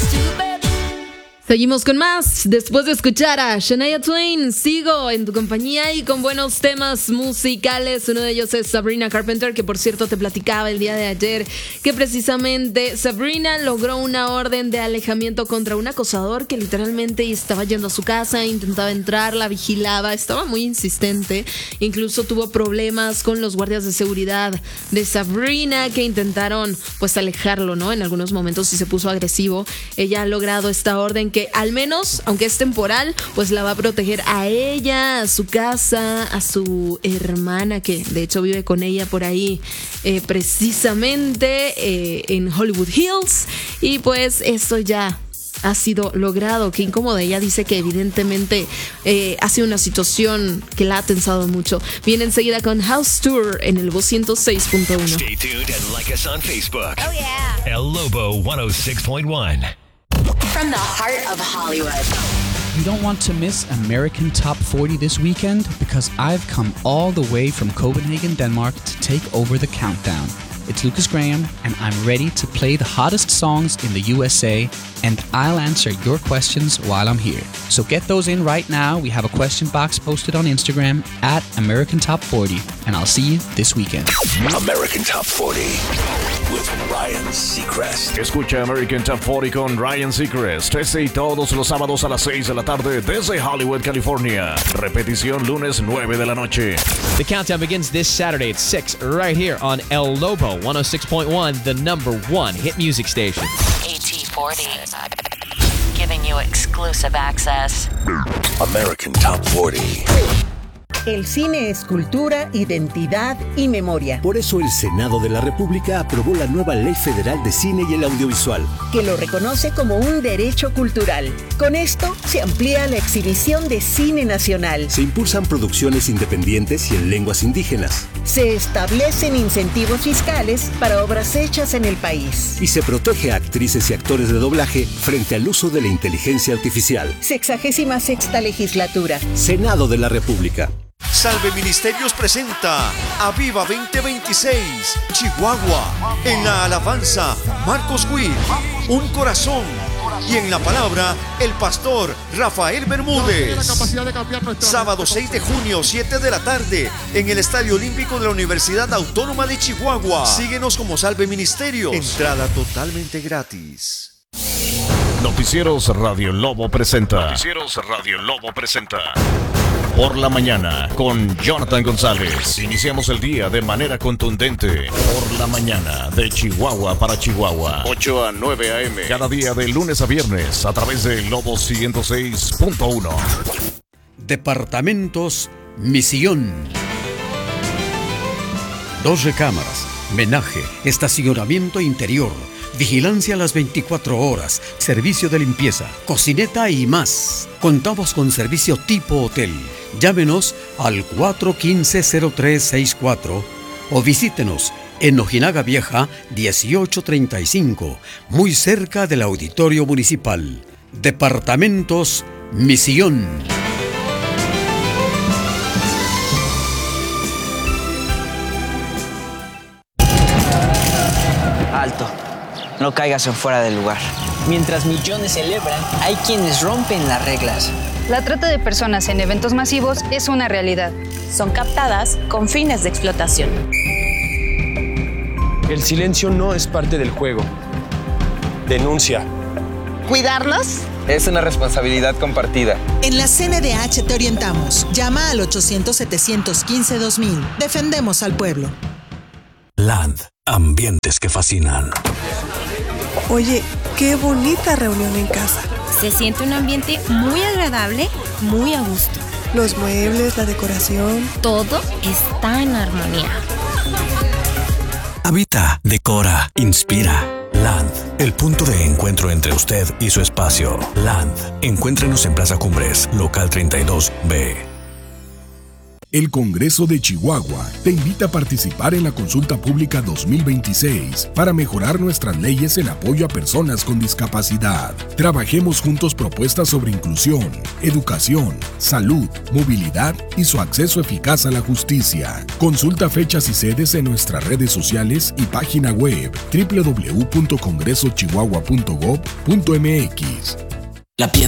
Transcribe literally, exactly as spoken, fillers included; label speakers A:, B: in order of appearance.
A: Seguimos con más. Después de escuchar a Shania Twain, sigo en tu compañía y con buenos temas musicales. Uno de ellos es Sabrina Carpenter, que por cierto te platicaba el día de ayer que precisamente Sabrina logró una orden de alejamiento contra un acosador que literalmente estaba yendo a su casa, intentaba entrar, la vigilaba, estaba muy insistente. Incluso tuvo problemas con los guardias de seguridad de Sabrina que intentaron pues alejarlo, ¿no? En algunos momentos sí se puso agresivo. Ella ha logrado esta orden que al menos, aunque es temporal, pues la va a proteger a ella, a su casa, a su hermana, que de hecho vive con ella por ahí eh, precisamente eh, en Hollywood Hills. Y pues esto ya ha sido logrado. Qué incómodo. Ella dice que evidentemente eh, ha sido una situación que la ha tensado mucho. Viene enseguida con House Tour en el Voz ciento seis punto uno.
B: Stay tuned and like us on Facebook.
C: Oh yeah.
B: El Lobo ciento seis punto uno.
C: From the heart of Hollywood.
D: You don't want to miss American Top forty this weekend because I've come all the way from Copenhagen, Denmark to take over the countdown. It's Lucas Graham, and I'm ready to play the hottest songs in the U S A, and I'll answer your questions while I'm here. So get those in right now. We have a question box posted on Instagram at American Top forty, and I'll see you this weekend.
B: American Top forty with Ryan Seacrest.
E: Escucha American Top forty con Ryan Seacrest. Este y todos los sábados a las seis de la tarde desde Hollywood, California. Repetición lunes nueve de la noche.
F: The countdown begins this Saturday at six right here on El Lobo ciento seis point uno, the number one hit music station.
G: A T forty, giving you exclusive access.
B: American Top forty.
H: El cine es cultura, identidad y memoria.
I: Por eso el Senado de la República aprobó la nueva Ley Federal de Cine y el Audiovisual,
H: que lo reconoce como un derecho cultural. Con esto se amplía la exhibición de cine nacional.
I: Se impulsan producciones independientes y en lenguas indígenas.
H: Se establecen incentivos fiscales para obras hechas en el país.
I: Y se protege a actrices y actores de doblaje frente al uso de la inteligencia artificial.
H: Sexagésima sexta legislatura.
I: Senado de la República.
J: Salve Ministerios presenta Aviva veinte veintiséis, Chihuahua. En la alabanza, Marcos Witt, Un Corazón. Y en la palabra, el pastor Rafael Bermúdez. Sábado seis de junio, siete de la tarde, en el Estadio Olímpico de la Universidad Autónoma de Chihuahua. Síguenos como Salve Ministerios. Entrada totalmente gratis.
E: Noticieros Radio Lobo presenta.
B: Noticieros Radio Lobo presenta.
E: Por la mañana con Jonathan González. Iniciamos el día de manera contundente. Por la mañana de Chihuahua para Chihuahua. ocho a nueve a eme. Cada día de lunes a viernes a través de Lobo ciento seis punto uno.
K: Departamentos Misión. Dos recámaras, menaje, estacionamiento interior, vigilancia a las veinticuatro horas, servicio de limpieza, cocineta y más. Contamos con servicio tipo hotel. Llámenos al cuatro uno cinco, cero tres seis cuatro o visítenos en Ojinaga Vieja dieciocho treinta y cinco, muy cerca del Auditorio Municipal. Departamentos Misión.
L: Alto. No caigas en fuera del lugar. Mientras millones celebran, hay quienes rompen las reglas.
M: La trata de personas en eventos masivos es una realidad.
N: Son captadas con fines de explotación.
O: El silencio no es parte del juego. Denuncia.
P: ¿Cuidarnos?
Q: Es una responsabilidad compartida.
P: En la C N D H te orientamos. Llama al ochocientos, setecientos quince, dos mil. Defendemos al pueblo.
B: Land. Ambientes que fascinan.
R: Oye, qué bonita reunión en casa.
S: Se siente un ambiente muy agradable, muy a gusto.
R: Los muebles, la decoración.
S: Todo está en armonía.
B: Habita, decora, inspira. Land, el punto de encuentro entre usted y su espacio. Land, encuéntrenos en Plaza Cumbres, local treinta y dos B.
T: El Congreso de Chihuahua te invita a participar en la consulta pública dos mil veintiséis para mejorar nuestras leyes en apoyo a personas con discapacidad. Trabajemos juntos propuestas sobre inclusión, educación, salud, movilidad y su acceso eficaz a la justicia. Consulta fechas y sedes en nuestras redes sociales y página web doble u doble u doble u punto congreso chihuahua punto gob punto m x.
U: La